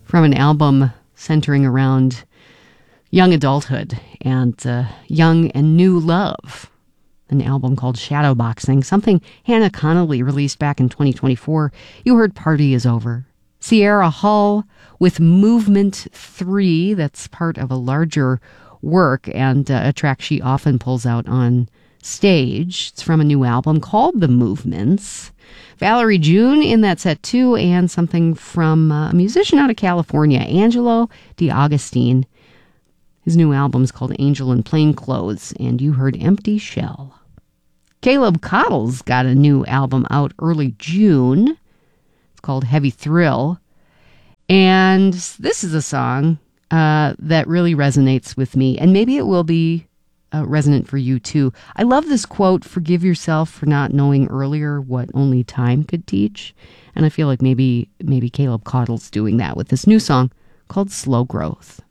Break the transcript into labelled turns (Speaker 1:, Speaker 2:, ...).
Speaker 1: from an album centering around young adulthood and young and new love. An album called Shadowboxing, something Hannah Connolly released back in 2024. You heard Party Is Over. Sierra Hull with Movement 3, that's part of a larger work and a track she often pulls out on stage. It's from a new album called The Movements. Valerie June in that set too, and something from a musician out of California, Angelo DeAugustine. His new album is called Angel in Plain Clothes, and you heard Empty Shell. Caleb Cottle's got a new album out early June. It's called Heavy Thrill. And this is a song that really resonates with me, and maybe it will be resonant for you too. I love this quote, "Forgive yourself for not knowing earlier what only time could teach." And I feel like maybe Caleb Cottle's doing that with this new song called Slow Growth.